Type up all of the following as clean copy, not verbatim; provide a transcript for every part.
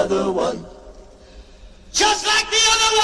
other one. Just like the other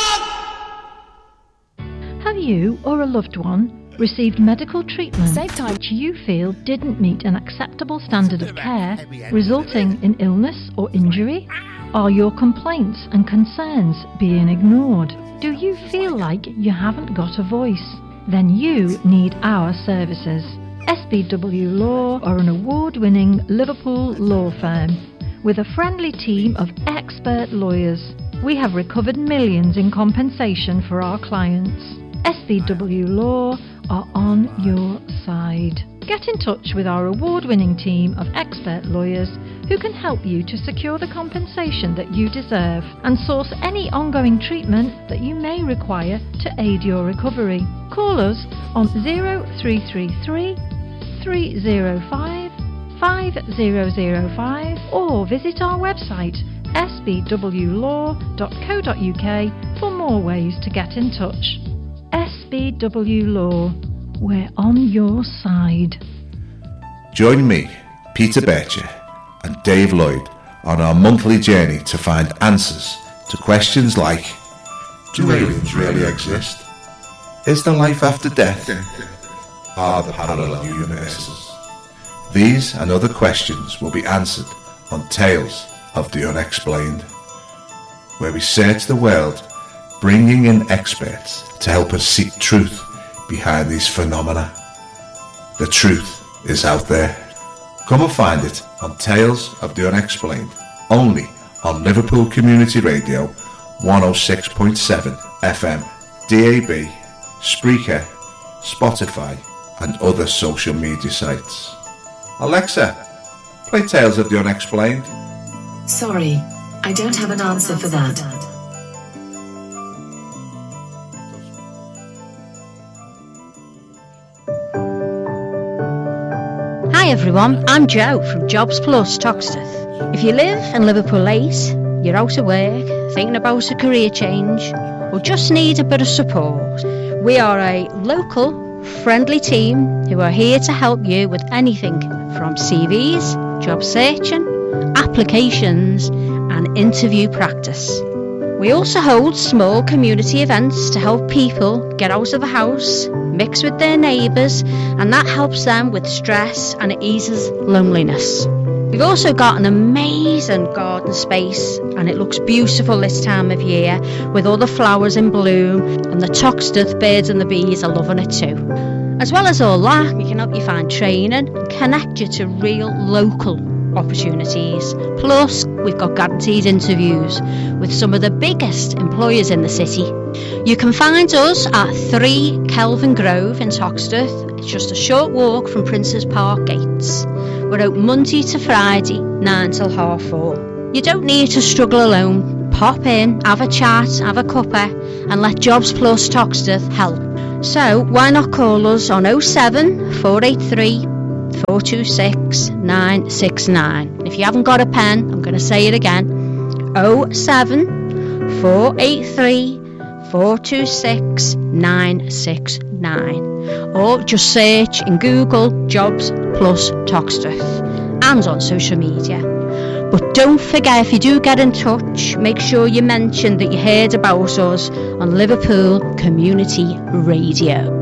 one! Have you or a loved one received medical treatment which you feel didn't meet an acceptable standard of care, resulting in illness or injury? Are your complaints and concerns being ignored? Do you feel like you haven't got a voice? Then you need our services. SBW Law are an award-winning Liverpool law firm with a friendly team of expert lawyers. We have recovered millions in compensation for our clients. SBW Law are on your side. Get in touch with our award-winning team of expert lawyers who can help you to secure the compensation that you deserve and source any ongoing treatment that you may require to aid your recovery. Call us on 0333 305 5005 or visit our website sbwlaw.co.uk for more ways to get in touch. SBW Law, we're on your side. Join me, Peter Bircher, and Dave Lloyd on our monthly journey to find answers to questions like: do aliens really exist? Is there life after death? Are there parallel universes? These and other questions will be answered on Tales of the Unexplained, where we search the world, bringing in experts to help us seek truth behind these phenomena. The truth is out there. Come and find it on Tales of the Unexplained, only on Liverpool Community Radio 106.7 FM, DAB, Spreaker, Spotify and other social media sites. Alexa, play Tales of the Unexplained. Sorry, I don't have an answer for that. Hi everyone, I'm Jo from Jobs Plus Toxteth. If you live in Liverpool 8, you're out of work, thinking about a career change, or just need a bit of support, we are a local, friendly team who are here to help you with anything from CVs, job searching, applications and interview practice. We also hold small community events to help people get out of the house, mix with their neighbours, and that helps them with stress and it eases loneliness. We've also got an amazing garden space and it looks beautiful this time of year with all the flowers in bloom, and the Toxteth birds and the bees are loving it too. As well as all that, we can help you find training and connect you to real local opportunities. Plus, we've got guaranteed interviews with some of the biggest employers in the city. You can find us at 3 Kelvin Grove in Toxteth. It's just a short walk from Princes Park gates. We're open Monday to Friday, 9 till 4:30. You don't need to struggle alone. Pop in, have a chat, have a cuppa, and let Jobs Plus Toxteth help. So why not call us on 07 483 426 969. If you haven't got a pen, I'm going to say it again. 07 483 426 969. Or just search in Google Jobs Plus Toxteth and on social media. But don't forget, if you do get in touch, make sure you mention that you heard about us on Liverpool Community Radio.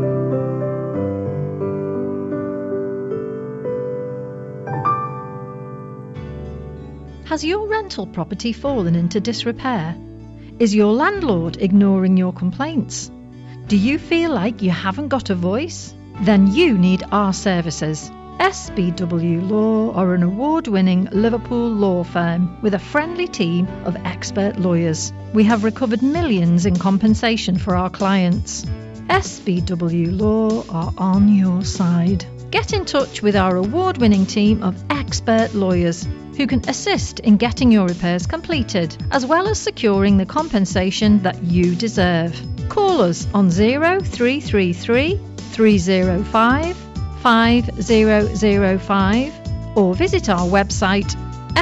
Has your rental property fallen into disrepair? Is your landlord ignoring your complaints? Do you feel like you haven't got a voice? Then you need our services. SBW Law are an award-winning Liverpool law firm with a friendly team of expert lawyers. We have recovered millions in compensation for our clients. SBW Law are on your side. Get in touch with our award-winning team of expert lawyers who can assist in getting your repairs completed, as well as securing the compensation that you deserve. Call us on 0333 305 5005 or visit our website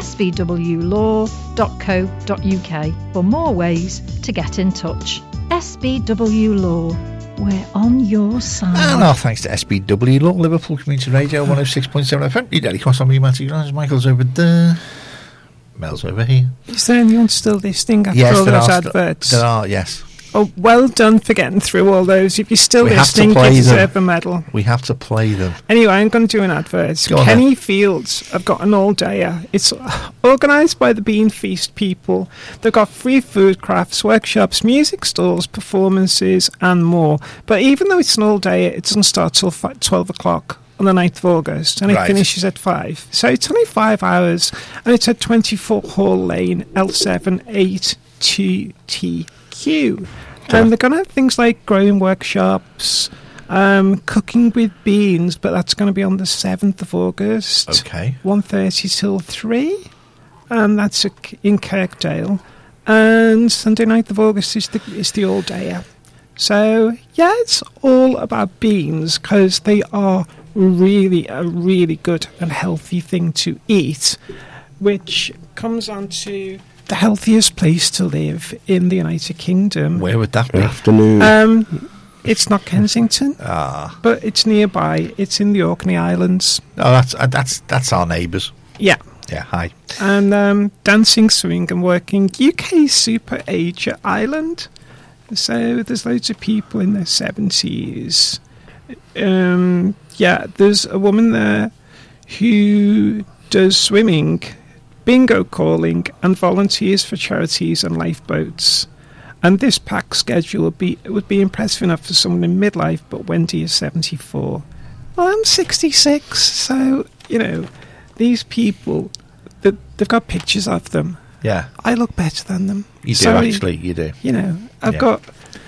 sbwlaw.co.uk for more ways to get in touch. SBW Law, we're on your side. And our thanks to SBW Law, Liverpool Community Radio 106.7 FM. Your daily cross on me, Matty Grimes. Michael's over there. emails over here. Is there anyone still listening after all those adverts? There are, yes. Oh, well done for getting through all those. If you're still We have to listening, you play them. deserve a medal. We have to play them. Anyway, I'm going to do an advert. Go on Kenny then. Fields have got an all-dayer. It's organised by the Bean Feast people. They've got free food crafts, workshops, music stalls, performances and more. But even though it's an all-dayer, it doesn't start till 12 o'clock on the 9th of August, and it Right. finishes at 5. So it's only 5 hours, and it's at 24 Hall Lane, L7 8-2TQ. And they're going to have things like growing workshops, cooking with beans, but that's going to be on the 7th of August. Okay. 1:30 till 3, and that's in Kirkdale. And Sunday 9th of August is the all-dayer. So, yeah, it's all about beans, because they are really a really good and healthy thing to eat, which comes on to the healthiest place to live in the United Kingdom. Where would that be? Afternoon. It's not Kensington, but it's nearby. It's in the Orkney Islands. Oh, that's our neighbours. Yeah. Yeah, hi. And dancing, swimming and working, UK Super Asia Island. So there's loads of people in their 70s. Yeah, there's a woman there who does swimming, bingo calling and volunteers for charities and lifeboats. And this packed schedule would be impressive enough for someone in midlife, but Wendy is 74. Well, I'm 66, so, you know, these people, they've got pictures of them. Yeah. I look better than them. You do, Sorry, actually, you do. You know, I've Yeah. got...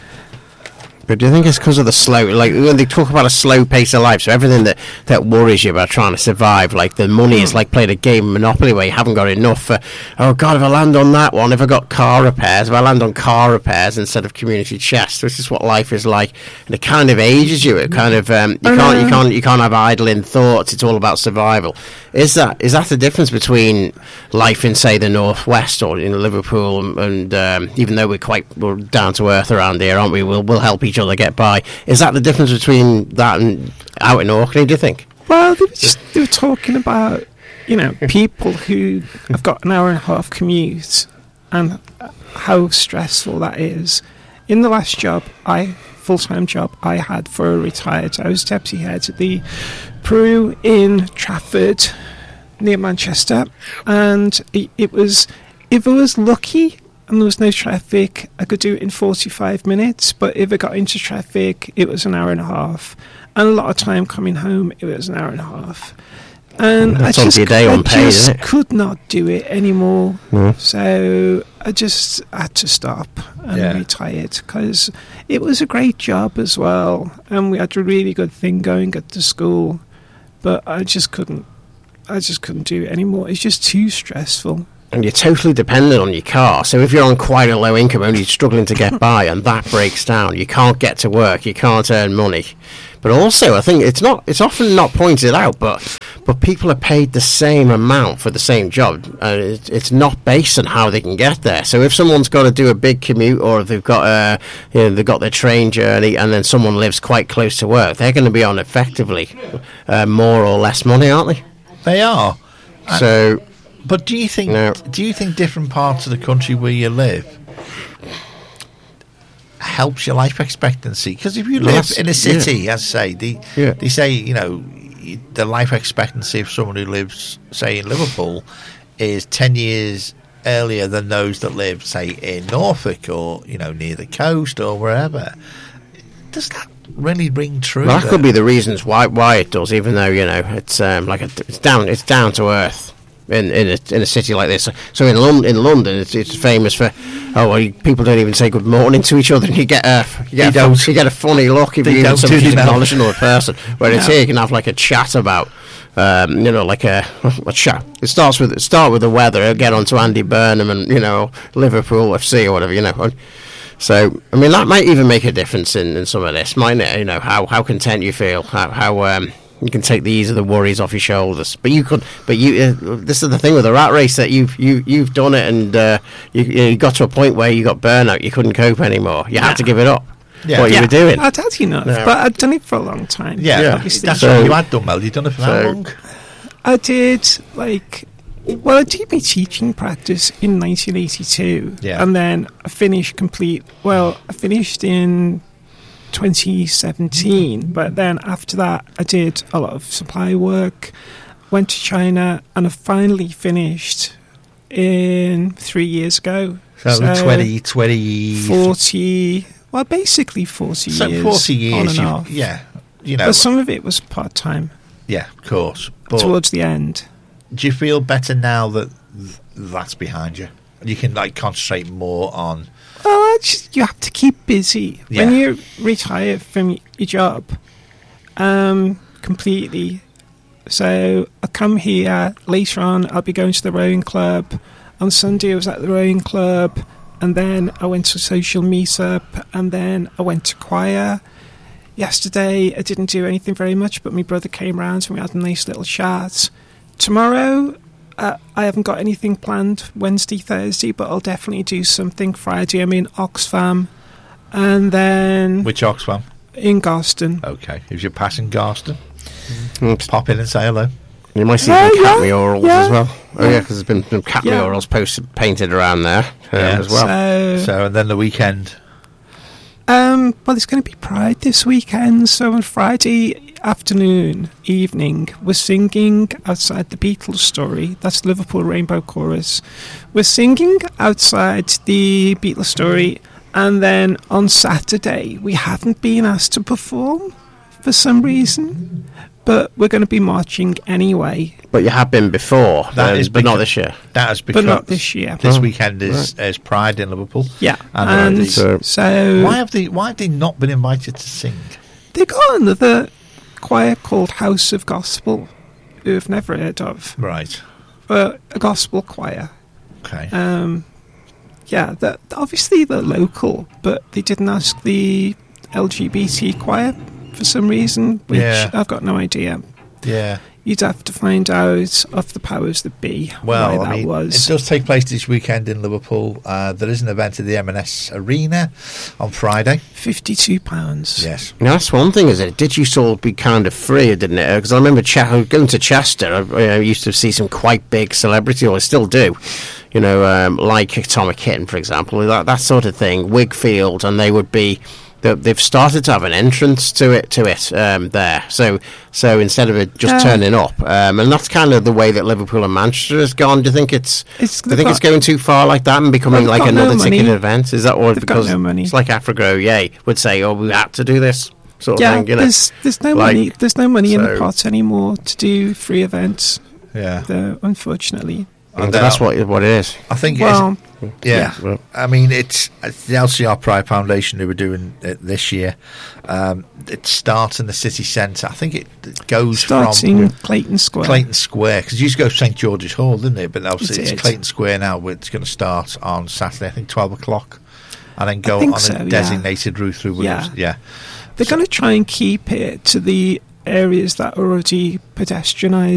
But do you think it's because of the slow, like when they talk about a slow pace of life, so everything that worries you about trying to survive, like the money is like playing a game of Monopoly where you haven't got enough for, oh God, if I land on that one, if I got car repairs, if I land on car repairs instead of community chest, which is what life is like, and it kind of ages you. It kind of you can't have idling thoughts. It's all about survival. Is that the difference between life in, say, the northwest or in Liverpool, and even though we're down to earth around here, aren't we? We'll help each other get by. Is that the difference between that and out in Orkney, do you think? Well, they were talking about, you know, people who have got an hour and a half commute and how stressful that is. In the last full-time job I had for a retired, I was deputy head at the Peru in Trafford, near Manchester, and it was, if I was lucky and there was no traffic, I could do it in 45 minutes, but if I got into traffic, it was an hour and a half. And a lot of time coming home, it was an hour and a half. And That's I obviously a day unpaid, isn't it? could not do it anymore. So I just had to stop and retired, because it was a great job as well, and we had a really good thing going at the school, but I just couldn't do it anymore. It's just too stressful. And you're totally dependent on your car. So if you're on quite a low income, only struggling to get by, and that breaks down, you can't get to work, you can't earn money. But also, I think it's often not pointed out, but people are paid the same amount for the same job, and it's not based on how they can get there. So if someone's got to do a big commute, or if they've got they've got their train journey, and then someone lives quite close to work, they're going to be on effectively more or less money, aren't they? They are. So. But do you think different parts of the country where you live helps your life expectancy? Because if you live in a city, as I say, they say, you know, the life expectancy of someone who lives, say, in Liverpool is 10 years earlier than those that live, say, in Norfolk or, you know, near the coast or wherever. Does that really ring true? Well, that could be the reasons why it does, even though, you know, it's it's down to earth. In a city like this, so in London, it's famous for people don't even say good morning to each other, and you get a funny look if you acknowledge another person. Whereas here you can have like a chat about, like a chat. It start with the weather. It'll get on to Andy Burnham and Liverpool FC or whatever, So I mean that might even make a difference in some of this, mightn't it? How content you feel, how you can take the ease of the worries off your shoulders. But this is the thing with the rat race, that you've done it, and you got to a point where you got burnout. You couldn't cope anymore. You had to give it up. What you were doing. I'd had enough, but I'd done it for a long time. That's what you had done, Mel. You'd done it for how long? I did like Well, I did my teaching practice in 1982, and then I finished in 2017, but then after that I did a lot of supply work, went to China, and I finally finished in 3 years ago. So 20... 40... Well, basically 40 so years. 40 years, on and off. Yeah. You know, but some of it was part-time. Yeah, of course. But towards the end. Do you feel better now that that's behind you? You can concentrate more on... Well, you have to keep busy. Yeah. When you retire from your job completely. So I come here, later on I'll be going to the rowing club. On Sunday I was at the rowing club, and then I went to a social meet-up, and then I went to choir. Yesterday I didn't do anything very much, but my brother came round and we had a nice little chat. Tomorrow I haven't got anything planned Wednesday, Thursday, but I'll definitely do something Friday. I'm in Oxfam, and then... Which Oxfam? In Garston. Okay. If you're passing Garston, pop in and say hello. You might see some cat murals as well. Oh yeah, because there's been cat murals painted around there as well. So and then the weekend. Well, it's going to be Pride this weekend, so on Friday evening, we're singing outside the Beatles Story. That's Liverpool Rainbow Chorus. We're singing outside the Beatles Story, and then on Saturday, we haven't been asked to perform for some reason, but we're going to be marching anyway. But you have been before, but not this year. That is because but not this year. This weekend is Pride in Liverpool. Yeah, and so why have they not been invited to sing? They got another choir called House of Gospel, who I've never heard of. Right, a gospel choir. Okay. Yeah, obviously they're local, but they didn't ask the LGBT choir for some reason, which I've got no idea. Yeah. You'd have to find out of the powers that be why that was. It does take place this weekend in Liverpool. There is an event at the M&S Arena on Friday. £52. Yes. Now, that's one thing, is it? Did you all be kind of free, didn't it? Because I remember going to Chester, I used to see some quite big celebrity, or I still do, like Atomic Kitten, for example, that sort of thing, Wigfield, and they would be... They've started to have an entrance to it there. So instead of it just turning up, and that's kind of the way that Liverpool and Manchester has gone. Do you think it's going too far like that and becoming like another ticketed event? Is that what? Because no money. It's like Africa would say, "Oh, we had to do this." Sort of thing, there's no money. There's no money in the pot anymore to do free events. Yeah, unfortunately. And that's what it is. I think I mean, it's the LCR Pride Foundation who were doing it this year. It starts in the city centre. I think it goes from Clayton Square. Because it used to go to St George's Hall, didn't it? But obviously it's Clayton Square now. It's going to start on Saturday, I think 12 o'clock, and then go on a designated route through Williams. Yeah. They're going to try and keep it to the areas that are already pedestrianised.